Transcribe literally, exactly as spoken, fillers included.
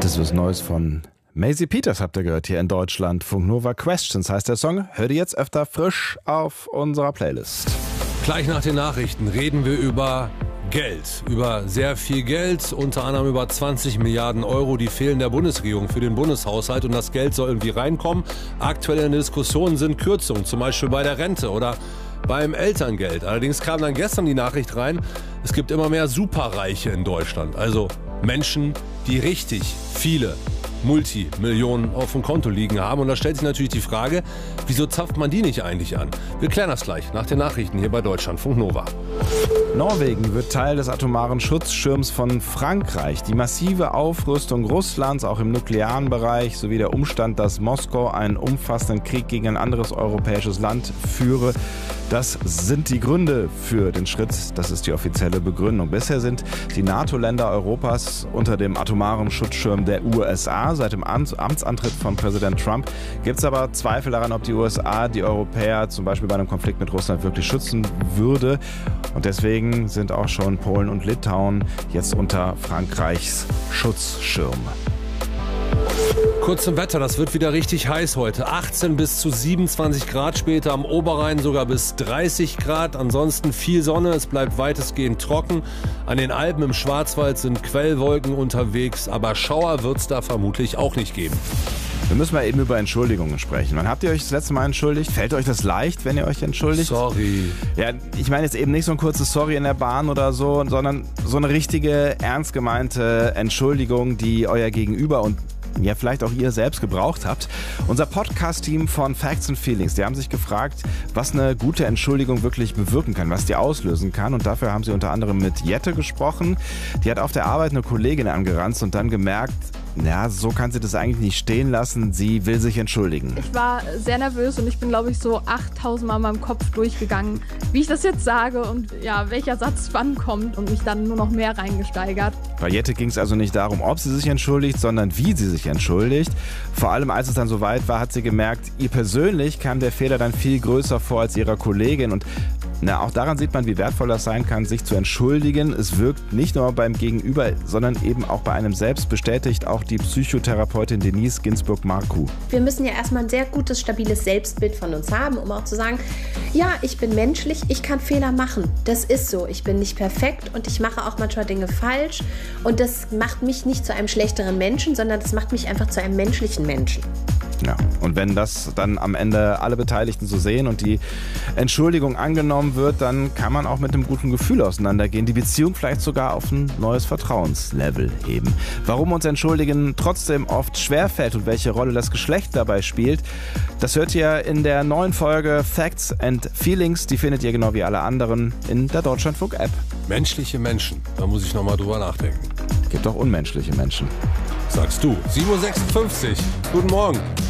Das ist was Neues von Maisie Peters, habt ihr gehört, hier in Deutschland. Funk Nova Questions heißt der Song. Hört ihr jetzt öfter frisch auf unserer Playlist. Gleich nach den Nachrichten reden wir über Geld, über sehr viel Geld, unter anderem über zwanzig Milliarden Euro, die fehlen der Bundesregierung für den Bundeshaushalt und das Geld soll irgendwie reinkommen. Aktuell in der Diskussion sind Kürzungen, zum Beispiel bei der Rente oder beim Elterngeld. Allerdings kam dann gestern die Nachricht rein, es gibt immer mehr Superreiche in Deutschland, also Menschen, die richtig viele Multimillionen auf dem Konto liegen haben. Und da stellt sich natürlich die Frage, wieso zapft man die nicht eigentlich an? Wir klären das gleich nach den Nachrichten hier bei Deutschlandfunk Nova. Norwegen wird Teil des atomaren Schutzschirms von Frankreich. Die massive Aufrüstung Russlands, auch im nuklearen Bereich, sowie der Umstand, dass Moskau einen umfassenden Krieg gegen ein anderes europäisches Land führe, das sind die Gründe für den Schritt. Das ist die offizielle Begründung. Bisher sind die NATO-Länder Europas unter dem atomaren Schutzschirm der U S A. Seit dem Amtsantritt von Präsident Trump gibt es aber Zweifel daran, ob die U S A die Europäer zum Beispiel bei einem Konflikt mit Russland wirklich schützen würde. Und deswegen sind auch schon Polen und Litauen jetzt unter Frankreichs Schutzschirm. Kurz zum Wetter, das wird wieder richtig heiß heute. achtzehn bis zu siebenundzwanzig Grad, später am Oberrhein sogar bis dreißig Grad. Ansonsten viel Sonne, es bleibt weitestgehend trocken. An den Alpen im Schwarzwald sind Quellwolken unterwegs, aber Schauer wird es da vermutlich auch nicht geben. Wir müssen mal eben über Entschuldigungen sprechen. Wann habt ihr euch das letzte Mal entschuldigt? Fällt euch das leicht, wenn ihr euch entschuldigt? Sorry. Ja, ich meine jetzt eben nicht so ein kurzes Sorry in der Bahn oder so, sondern so eine richtige, ernst gemeinte Entschuldigung, die euer Gegenüber und ja, vielleicht auch ihr selbst gebraucht habt. Unser Podcast-Team von Facts and Feelings, die haben sich gefragt, was eine gute Entschuldigung wirklich bewirken kann, was die auslösen kann. Und dafür haben sie unter anderem mit Jette gesprochen. Die hat auf der Arbeit eine Kollegin angeranzt und dann gemerkt, ja, so kann sie das eigentlich nicht stehen lassen. Sie will sich entschuldigen. Ich war sehr nervös und ich bin, glaube ich, so achttausend Mal in meinem Kopf durchgegangen, wie ich das jetzt sage und ja, welcher Satz wann kommt und mich dann nur noch mehr reingesteigert. Bei Jette ging es also nicht darum, ob sie sich entschuldigt, sondern wie sie sich entschuldigt. Vor allem, als es dann soweit war, hat sie gemerkt, ihr persönlich kam der Fehler dann viel größer vor als ihrer Kollegin. Und na, auch daran sieht man, wie wertvoll das sein kann, sich zu entschuldigen. Es wirkt nicht nur beim Gegenüber, sondern eben auch bei einem selbst, bestätigt auch die Psychotherapeutin Denise Ginsburg-Marku. Wir müssen ja erstmal ein sehr gutes, stabiles Selbstbild von uns haben, um auch zu sagen, ja, ich bin menschlich, ich kann Fehler machen. Das ist so, ich bin nicht perfekt und ich mache auch manchmal Dinge falsch. Und das macht mich nicht zu einem schlechteren Menschen, sondern das macht mich einfach zu einem menschlichen Menschen. Ja, und wenn das dann am Ende alle Beteiligten so sehen und die Entschuldigung angenommen wird, dann kann man auch mit einem guten Gefühl auseinandergehen, die Beziehung vielleicht sogar auf ein neues Vertrauenslevel heben. Warum uns Entschuldigen trotzdem oft schwerfällt und welche Rolle das Geschlecht dabei spielt, das hört ihr in der neuen Folge Facts and Feelings. Die findet ihr genau wie alle anderen in der Deutschlandfunk-App. Menschliche Menschen, da muss ich nochmal drüber nachdenken. Gibt auch unmenschliche Menschen. Sagst du. sieben Uhr sechsundfünfzig. Guten Morgen.